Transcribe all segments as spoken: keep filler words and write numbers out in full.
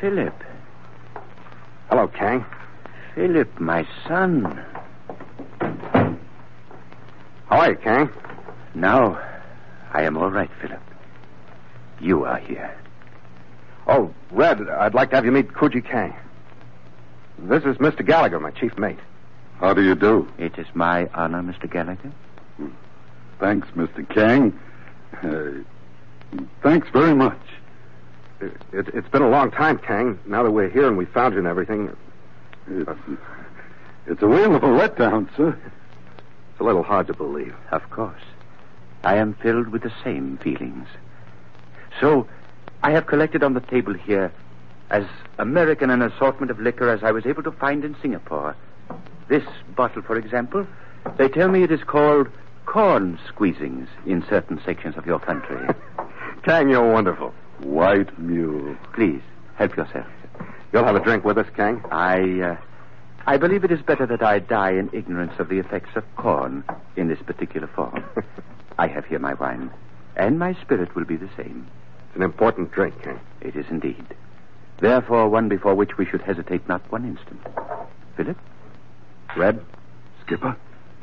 Philip. Hello, Kang. Philip, my son. How are you, Kang? Now, I am all right, Philip. You are here. Oh, Red, I'd like to have you meet Kuji Kang. This is Mister Gallagher, my chief mate. How do you do? It is my honor, Mister Gallagher. Thanks, Mister Kang. Uh, thanks very much. It, it, it's been a long time, Kang. Now that we're here and we found you and everything, It's, it's a whale of a letdown, sir. it's a little hard to believe. Of course. I am filled with the same feelings. So, I have collected on the table here as American an assortment of liquor as I was able to find in Singapore. This bottle, for example, they tell me it is called corn squeezings in certain sections of your country. Kang, you're wonderful. White mule. Please, help yourself. You'll have a drink with us, Kang? I, uh, I believe it is better that I die in ignorance of the effects of corn in this particular form. I have here my wine, and my spirit will be the same. It's an important drink, Kang. It is indeed. Therefore, one before which we should hesitate not one instant. Philip? Red? Skipper?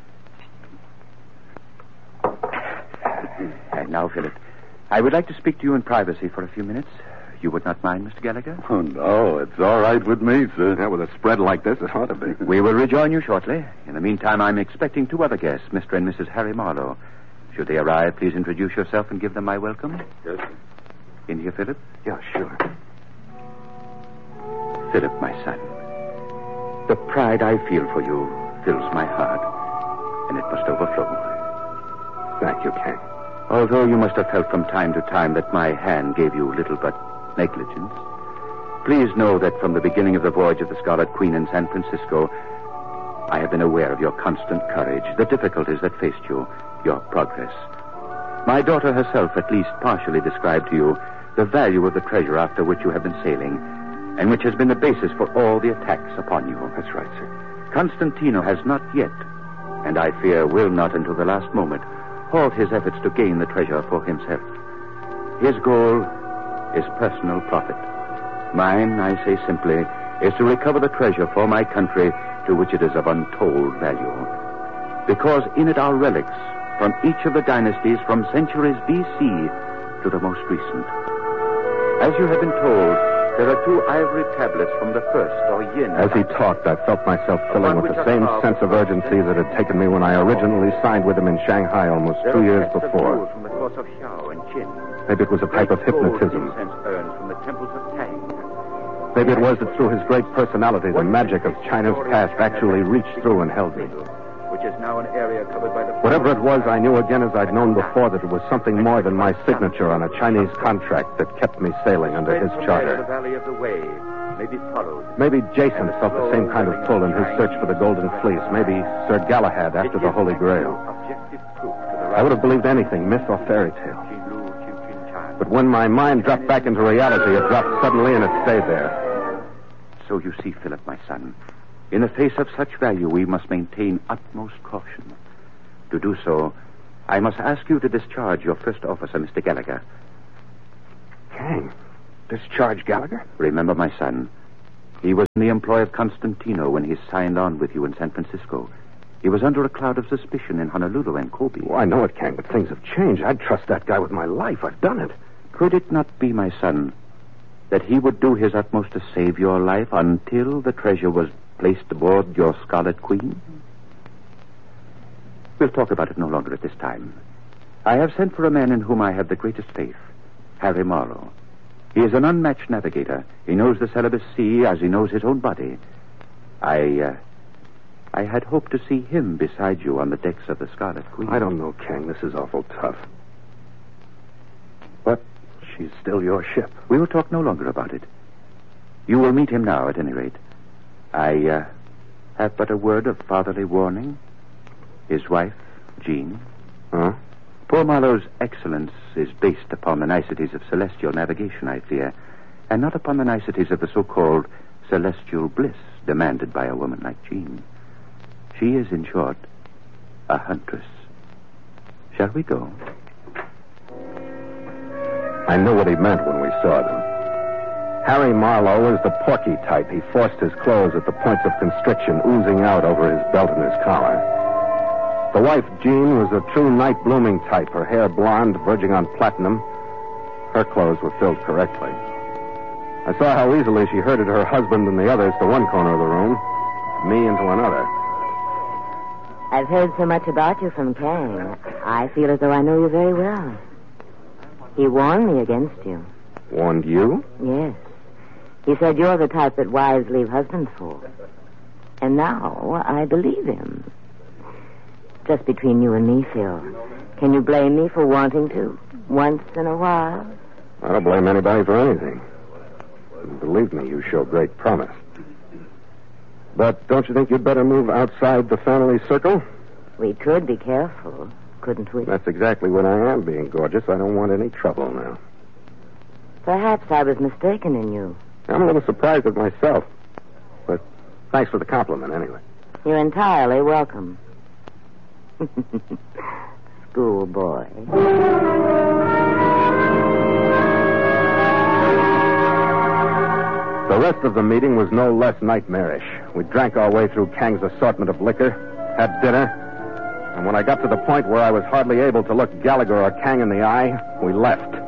And now, Philip, I would like to speak to you in privacy for a few minutes. You would not mind, Mister Gallagher? Oh, no, it's all right with me, sir. Yeah, with a spread like this, it ought to be. We will rejoin you shortly. In the meantime, I'm expecting two other guests, Mister and Missus Harry Marlowe. Should they arrive, please introduce yourself and give them my welcome. Yes, sir. In here, Philip? Yeah, sure. Philip, my son, the pride I feel for you fills my heart, and it must overflow. Thank you, Kang. Although you must have felt from time to time that my hand gave you little but negligence, please know that from the beginning of the voyage of the Scarlet Queen in San Francisco, I have been aware of your constant courage, the difficulties that faced you, your progress. My daughter herself at least partially described to you the value of the treasure after which you have been sailing, and which has been the basis for all the attacks upon you. That's right, sir. Constantino has not yet, and I fear will not until the last moment, halt his efforts to gain the treasure for himself. His goal is personal profit. Mine, I say simply, is to recover the treasure for my country to which it is of untold value. Because in it are relics from each of the dynasties from centuries B C to the most recent. As you have been told, there are two ivory tablets from the first, or yin. As he talked, I felt myself filling with the same sense of urgency that had taken me when I originally signed with him in Shanghai almost two years before. From the courts of Xiao and Qin. Maybe it was a type of hypnotism. From the temples of Tang. Maybe it was that through his great personality, the magic of China's past actually reached through and held me. Which is now an area covered by the... Whatever it was, I knew again as I'd known before that it was something more than my signature on a Chinese contract that kept me sailing under his charter. The valley of the Wei may be followed. Maybe Jason felt the same kind of pull in his search for the Golden Fleece. Maybe Sir Galahad after the Holy Grail. I would have believed anything, myth or fairy tale. But when my mind dropped back into reality, it dropped suddenly and it stayed there. So you see, Philip, my son, in the face of such value, we must maintain utmost caution. To do so, I must ask you to discharge your first officer, Mister Gallagher. Kang? Discharge Gallagher? Remember, my son, he was in the employ of Constantino when he signed on with you in San Francisco. He was under a cloud of suspicion in Honolulu and Kobe. Oh, I know it, Kang, but things have changed. I'd trust that guy with my life. I've done it. Could it not be, my son, that he would do his utmost to save your life until the treasure was placed aboard your Scarlet Queen? We'll talk about it no longer at this time. I have sent for a man in whom I have the greatest faith, Harry Marlowe. He is an unmatched navigator. He knows the Celebes Sea as he knows his own body. I, uh, I had hoped to see him beside you on the decks of the Scarlet Queen. I don't know, Kang. This is awful tough. But she's still your ship. We will talk no longer about it. You will meet him now, at any rate. I uh, have but a word of fatherly warning. His wife, Jean. Huh? Poor Marlowe's excellence is based upon the niceties of celestial navigation, I fear, and not upon the niceties of the so-called celestial bliss demanded by a woman like Jean. She is, in short, a huntress. Shall we go? I knew what he meant when we saw them. Harry Marlowe is the Porky type. He forced his clothes at the points of constriction, oozing out over his belt and his collar. The wife, Jean, was a true night-blooming type, her hair blonde, verging on platinum. Her clothes were filled correctly. I saw how easily she herded her husband and the others to one corner of the room, me into another. I've heard so much about you from Kang. I feel as though I know you very well. He warned me against you. Warned you? Yes. He said you're the type that wives leave husbands for. And now I believe him. Just between you and me, Phil. Can you blame me for wanting to? Once in a while? I don't blame anybody for anything. Believe me, you show great promise. But don't you think you'd better move outside the family circle? We could be careful, couldn't we? That's exactly what I am, being gorgeous. I don't want any trouble now. Perhaps I was mistaken in you. I'm a little surprised at myself. But thanks for the compliment, anyway. You're entirely welcome. Schoolboy. The rest of the meeting was no less nightmarish. We drank our way through Kang's assortment of liquor, had dinner, and when I got to the point where I was hardly able to look Gallagher or Kang in the eye, we left.